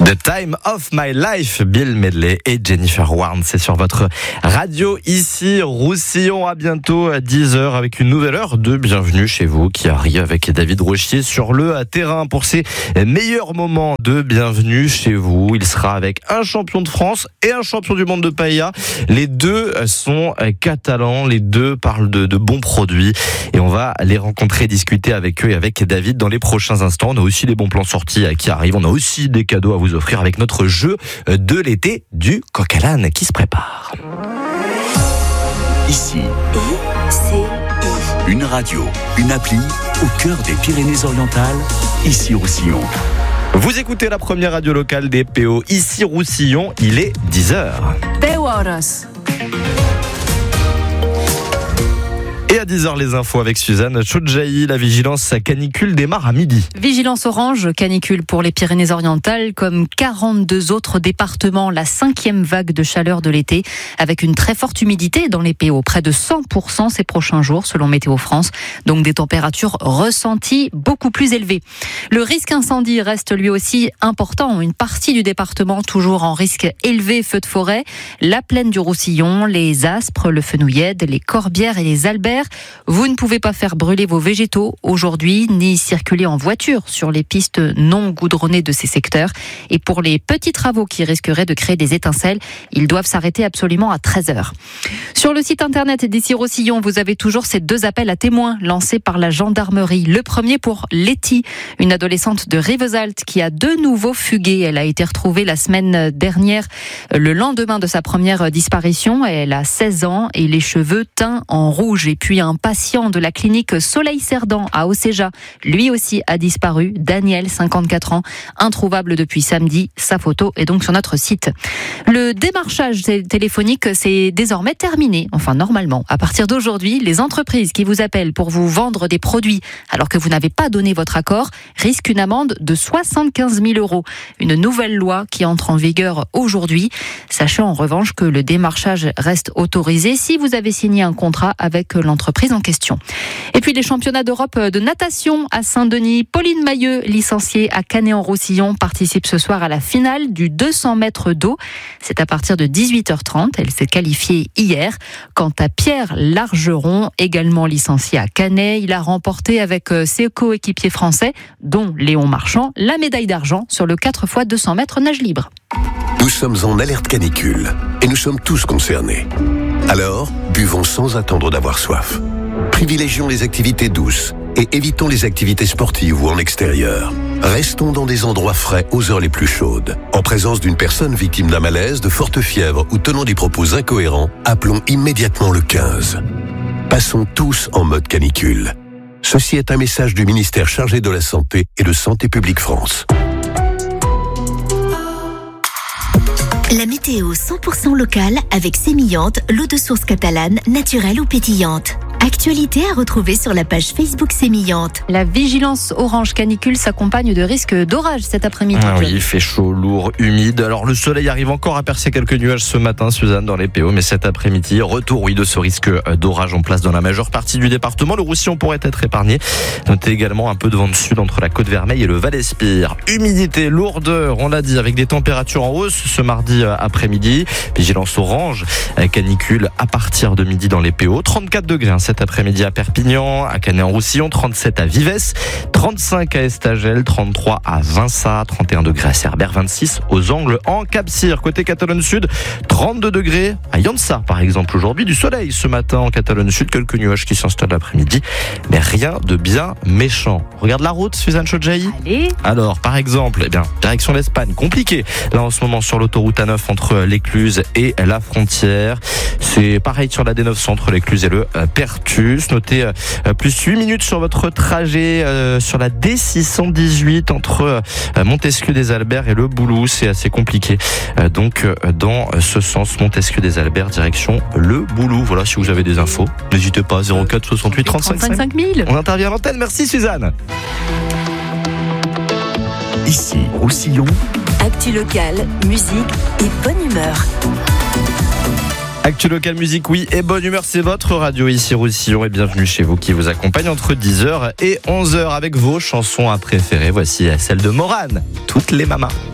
The Time of My Life, Bill Medley et Jennifer Warnes, c'est sur votre radio ici, Roussillon. À bientôt à 10h avec une nouvelle heure de Bienvenue chez vous qui arrive avec David Rochier sur le terrain pour ses meilleurs moments de Bienvenue chez vous. Il sera avec un champion de France et un champion du monde de paella. Les deux sont catalans, les deux parlent de bons produits et on va les rencontrer, discuter avec eux et avec David dans les prochains instants. On a aussi des bons plans sortis qui arrivent, on a aussi des cadeaux à vous offrir avec notre jeu de l'été du coq à l'âne qui se prépare. Ici, une radio, une appli au cœur des Pyrénées-Orientales, ici Roussillon. Vous écoutez la première radio locale des PO, ici Roussillon, il est 10h. PO-Horas. Et à 10h, les infos avec Suzanne Chodjaï. La vigilance canicule démarre à midi. Vigilance orange, canicule pour les Pyrénées-Orientales, comme 42 autres départements. La 5e vague de chaleur de l'été, avec une très forte humidité dans les PO. Près de 100% ces prochains jours, selon Météo France. Donc des températures ressenties beaucoup plus élevées. Le risque incendie reste lui aussi important. Une partie du département toujours en risque élevé. Feux de forêt, la plaine du Roussillon, les Aspres, le Fenouillède, les Corbières et les Albert. Vous ne pouvez pas faire brûler vos végétaux aujourd'hui, ni circuler en voiture sur les pistes non goudronnées de ces secteurs. Et pour les petits travaux qui risqueraient de créer des étincelles, ils doivent s'arrêter absolument à 13h. Sur le site internet d'ici Roussillon, vous avez toujours ces deux appels à témoins lancés par la gendarmerie. Le premier pour Letty, une adolescente de Rivesaltes qui a de nouveau fugué. Elle a été retrouvée la semaine dernière, le lendemain de sa première disparition. Elle a 16 ans et les cheveux teints en rouge. Et puis un patient de la clinique Soleil-Cerdan à Océja, lui aussi a disparu. Daniel, 54 ans, introuvable depuis samedi. Sa photo est donc sur notre site. Le démarchage téléphonique, c'est désormais terminé. Enfin, normalement. À partir d'aujourd'hui, les entreprises qui vous appellent pour vous vendre des produits alors que vous n'avez pas donné votre accord risquent une amende de 75 000 €. Une nouvelle loi qui entre en vigueur aujourd'hui. Sachez en revanche que le démarchage reste autorisé si vous avez signé un contrat avec l'entreprise en question. Et puis les championnats d'Europe de natation à Saint-Denis. Pauline Mailleux, licenciée à Canet-en-Roussillon, participe ce soir à la finale du 200 mètres d'eau. C'est à partir de 18h30. Elle s'est qualifiée hier. Quant à Pierre Largeron, également licencié à Canet, il a remporté avec ses coéquipiers français, dont Léon Marchand, la médaille d'argent sur le 4x200 mètres nage libre. Nous sommes en alerte canicule et nous sommes tous concernés. Alors, buvons sans attendre d'avoir soif. Privilégions les activités douces et évitons les activités sportives ou en extérieur. Restons dans des endroits frais aux heures les plus chaudes. En présence d'une personne victime d'un malaise, de forte fièvre ou tenant des propos incohérents, appelons immédiatement le 15. Passons tous en mode canicule. Ceci est un message du ministère chargé de la Santé et de Santé publique France. La météo 100% locale avec Sémillante, l'eau de source catalane, naturelle ou pétillante. Actualité à retrouver sur la page Facebook Sémillante. La vigilance orange canicule s'accompagne de risques d'orage cet après-midi. Ah oui, il fait chaud, lourd, humide. Alors le soleil arrive encore à percer quelques nuages ce matin, Suzanne, dans les PO, mais cet après-midi, retour de ce risque d'orage en place dans la majeure partie du département. Le Roussillon pourrait être épargné. Notez également un peu de vent de sud entre la Côte-Vermeille et le Val-Espire. Humidité, lourdeur, on l'a dit, avec des températures en hausse ce mardi après-midi. Vigilance orange, canicule à partir de midi dans les PO. 34 degrés cet après-midi à Perpignan, à Canet-en-Roussillon, 37 à Vives, 35 à Estagel, 33 à Vinça, 31 degrés à Cerbère, 26 aux Angles en Cap-Cyr. Côté Catalogne Sud, 32 degrés à Llança par exemple aujourd'hui. Du soleil ce matin en Catalogne Sud, quelques nuages qui s'installent l'après-midi, mais rien de bien méchant. Regarde la route, Suzanne Chodjaï. Allez. Alors par exemple, direction l'Espagne, compliqué là en ce moment sur l'autoroute A9 entre l'Écluse et la frontière. C'est pareil sur la D900 entre l'Écluse et le Pertuis. Notez plus 8 minutes sur votre trajet sur la D618 entre Montesquieu-des-Albert et le Boulou. C'est assez compliqué. Donc dans ce sens, Montesquieu-des-Albert direction le Boulou. Voilà, si vous avez des infos, n'hésitez pas. 04 68 35 5000. On intervient à l'antenne. Merci Suzanne. Ici, Roussillon. Actu locale, musique et bonne humeur. Actu local musique, oui, et bonne humeur, c'est votre radio ici Roussillon et bienvenue chez vous qui vous accompagne entre 10h et 11h avec vos chansons à préférer. Voici celle de Morane, Toutes les mamas.